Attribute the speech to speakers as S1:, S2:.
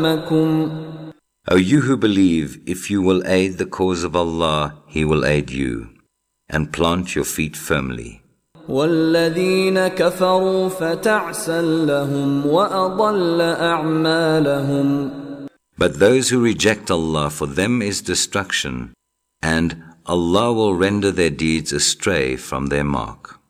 S1: O you who believe, if you will aid the cause of Allah, He will aid you, and plant your feet firmly.
S2: وَالَّذِينَ كَفَرُوا فَتَعْسًا لَهُمْ وَأَضَلَّ أَعْمَالَهُمْ.
S1: But those who reject Allah, for them is destruction, and Allah will render their deeds astray from their mark.